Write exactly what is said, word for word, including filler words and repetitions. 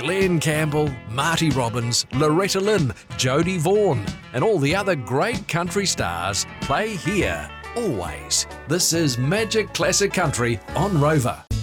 Glenn Campbell, Marty Robbins, Loretta Lynn, Jodie Vaughan, and all the other great country stars play here, always. This is Magic Classic Country on Rover.